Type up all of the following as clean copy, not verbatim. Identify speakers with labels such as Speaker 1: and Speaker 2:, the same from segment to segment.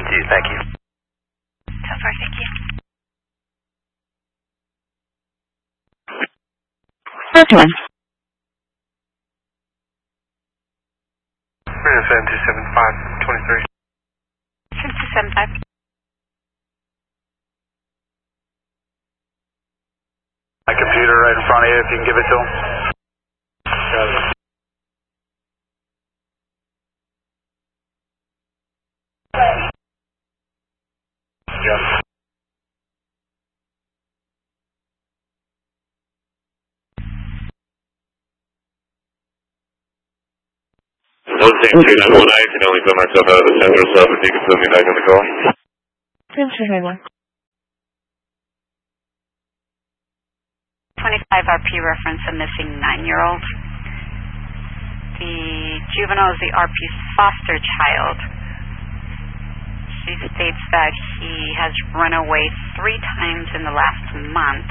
Speaker 1: 10-2, thank you.
Speaker 2: 10-4, thank you.
Speaker 3: 10-1.
Speaker 4: 7275, 23.
Speaker 2: 7275.
Speaker 1: My computer right in front of you, if you can give it to him. Yeah.
Speaker 5: Those same 291, I can only put myself out of the central sub if you can put me back on the call.
Speaker 3: 10-1.
Speaker 2: 25 RP reference a missing 9-year-old. The juvenile is the RP's foster child. She states that he has run away 3 times in the last month.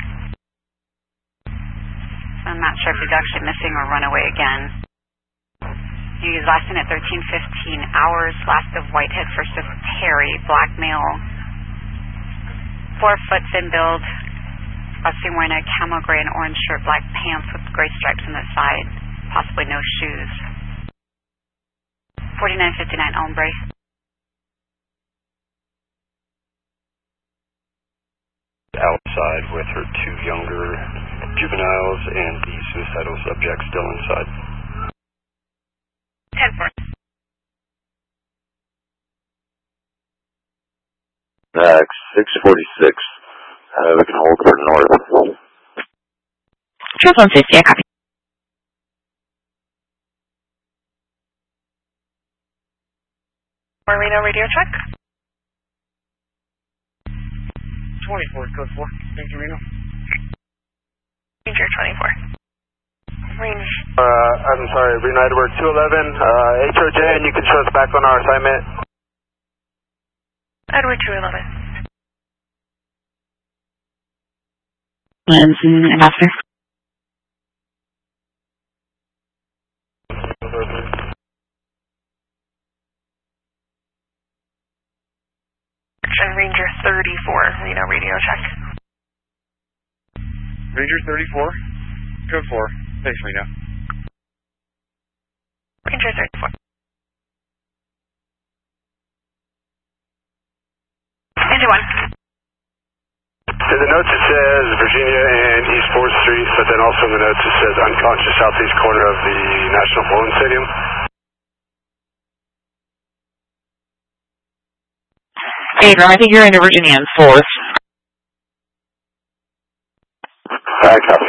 Speaker 2: I'm not sure if he's actually missing or run away again. He was last seen at 13:15 hours, last of Whitehead, first of Terry, black male, 4 foot thin build, seen wearing a camel gray and orange shirt, black pants with gray stripes on the side, possibly no shoes. 4959 Ombre.
Speaker 6: Outside with her 2 younger juveniles and the suicidal subject still inside.
Speaker 2: 10-4.
Speaker 5: Max 646. We can hold for north.
Speaker 3: Triple 50, I copy.
Speaker 2: Reno radio check.
Speaker 4: 24, code 4. Thank you, Reno.
Speaker 2: Ranger 24. Range.
Speaker 1: I'm sorry, Reno Edward 211, HOJ, and you can show us back on our assignment.
Speaker 2: Edward 211.
Speaker 3: And after.
Speaker 2: Ranger 34, Reno radio check.
Speaker 4: Ranger 34, code 4. Thanks, Reno.
Speaker 2: Ranger 34. Ranger 1.
Speaker 1: In the notes it says Virginia and East 4th Street, but then also in the notes it says unconscious southeast corner of the National Bowling Stadium.
Speaker 3: Adrian, I think you're in Virginia and 4th.
Speaker 5: I copy.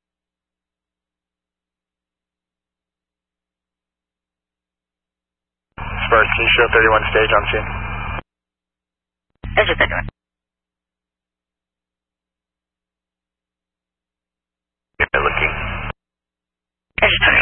Speaker 1: Spurs, can you show 31 stage on scene?
Speaker 2: Edge 31.
Speaker 1: Looking.
Speaker 2: Edge 21.